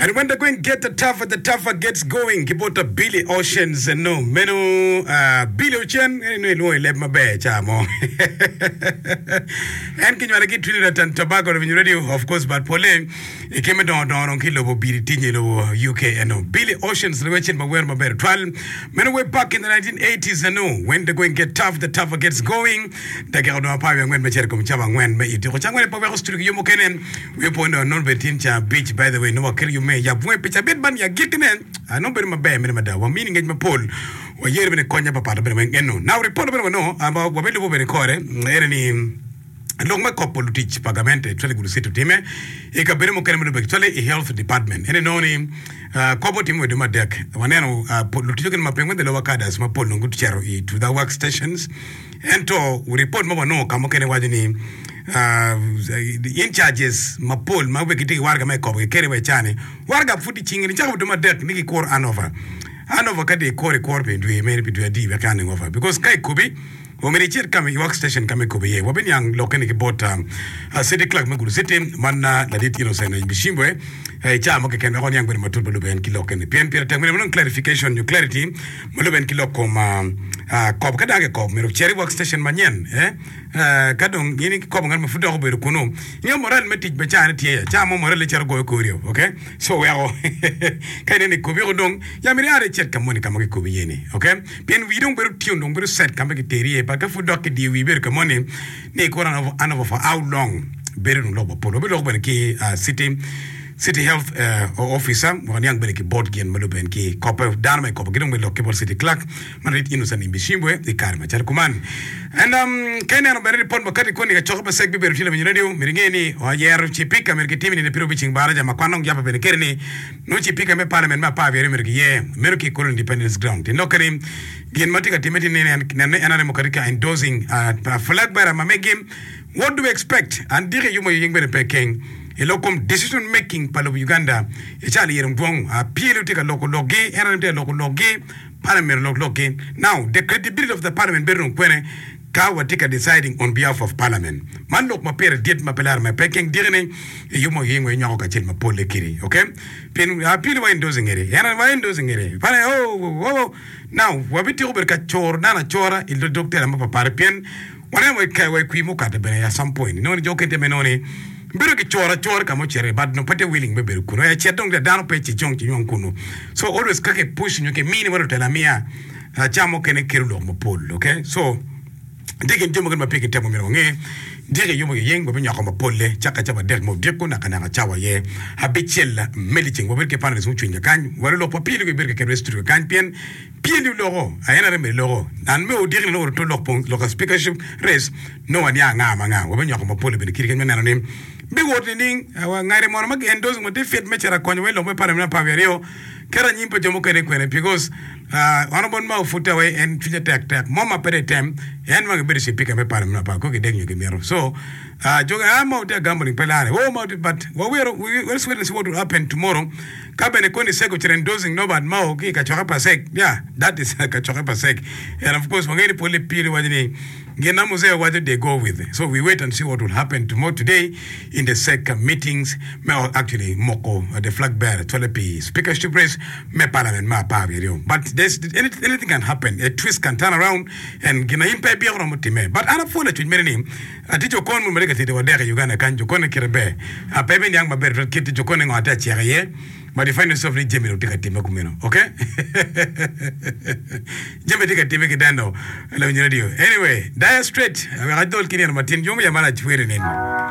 And when they're going to get the tougher gets going. Kibota Billy Oceans no menu Billy Ocean no let my bed chamo. And can you get Trinidad and Tobago when you radio of course but Pauline it came down kilo Billy Tino UK and no Billy Oceans the wetchin but where my bed trial many way back in the 1980s and no when they're going to get tough the tougher gets going the girl no power when Machercom Chavang when me it was I'm power studio Mokenen we point on non betincha beach by the way no kill you may ya boy pitch a bit ban ya getting in I know better my bear minimada one meaning in my poll or year in a conya papa now report no about what we do record any long my couple teach pagamente actually good sit to team e ka beremo kene mo actually health department ene no ni kobo team we do my deck waneno lutio ken mapengo de lower cadres ma polo good chero to the workstations and to report mo no kamo kene wajini in charges mapol mawekiti warga mai kobo kere we chane warga futi chingini chaka do my deck niki core anova kade core be do me be do di we can over because kai kubi Wamenichir kame workstation kame kubiye wabeni yang lokeni kibota city clerk menguru city mana ladit inosena bishimbwe chama kekenda honi yang beri matul beluben kilokeni pien tengmene menung clarification new clarity beluben kilokoma kob kadage kob mero cherry workstation manyen kadong yini kob ngal mafuda ko beru kuno nyo moral metij bechane tie chama moral le cher go korio okay so we are kayne ni kubi dong ya miri are chet kamoni kamake kubiye ni okay pien we don't beru tion dong beru set kamake terie ka fu dok di wi ber ka money ne ko ran of for how long beru no bo polo be log ben ki city health officer wani yang ben ki board gen malu ben ki copper dan mai copper gidong be log ki city clerk man rit inu san imbishimwe e karma char kuman and kene no beri pon bakati koni ka chokba sek be beru film radio miringeni o yer chipika mer ki timi ne piro biching baraja makwanong japa ben kerni no chipika me parliament ma pa veri mer ki ye mer ki ko independence ground no karim gen matika timeti ne anare mokarika endorsing flag bearer mamegim what do we expect and dire yumo yingbe peking elokom decision making palo Uganda echali yerum dwong appeal to local logi enante local logi parliament logi now the credibility of the parliament bedroom kwene ka watika deciding on behalf of parliament man lok mapere diet mapelar ma peking direne yumo yingwe nyako ka chel mapole kiri okay pen appeal wa endorsing ere yana wa endorsing ere pale oh now wabiti ko berka chor nana chora il docteur ma papare pen wana wa kai wa kuimo ka de bene at some point no ni jokente menoni biro ki chora kamo chere but no pate willing be beru kuno ya chetong de dano pe chi chong chi yon kuno so always kake push nyoke mini waro telamia chamo kene kerulo mo pol okay so dike njomo gama peke temo mero nge dike yomo yeng bo nyako mo polle chaka chaba dek mo deko na kana chawa ye habichel medicine bo berke panel so chunga kan waro lo papili ko berke restru kan pien pieli logo ayana re me logo nan me o dike no to lo pon lo speakership race no wani anga manga bo nyako mo polle be kirike ngana ne big wording ngare mo mag endos mo te fet me chara konyo we lo me pare na paverio kera nyimpo jomo kene kwene because ono bon ma futa we en finya tak mama pere tem en ma be speaker me pare na pa ko ke denyo ke mero so joga amo te gambling pelare but we see what will happen tomorrow kabene koni seko chere no bad ma ki ka choka pasek yeah that is ka choka pasek and of course ngeni pole pili wajini ngena muzee what they go with so we wait and see what will happen tomorrow today in the SEC meetings actually moko the flag bearer tolepi speakership race me parliament ma pa video but there's anything can happen a twist can turn around and gina impe bi ro mutime but ana fole tu mereni atijo kon mu mereka tete wadere Uganda kanjo kon kirebe apebe nyang ba ber kiti jokone ngata chiere but the finance of the Jimmy take a team okay Jimmy take a team kidando radio anyway dire straight I told Kinian Martin Jomo Yamala chwere nini